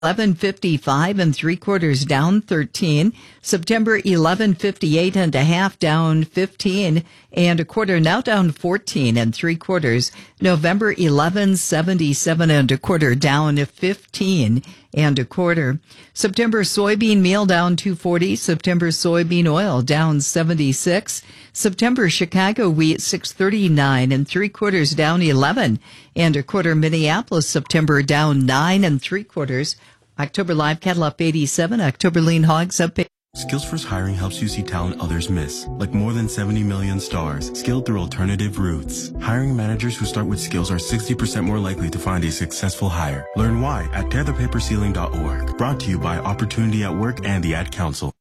11.55 and 3/4 down 13. September 11.58 and a half down 15 and a quarter, now down 14 and 3/4. November 11.77 and a quarter down 15 and a quarter. September soybean meal down 2.40. September soybean oil down 76. September Chicago wheat 6.39 and 3/4 down 11 and a quarter. Minneapolis September down 9 and 3/4. October live cattle up 87. October lean hogs up 8. SkillsFirst hiring helps you see talent others miss, like more than 70 million stars, skilled through alternative routes. Hiring managers who start with skills are 60% more likely to find a successful hire. Learn why at tearthepaperceiling.org. Brought to you by Opportunity at Work and the Ad Council.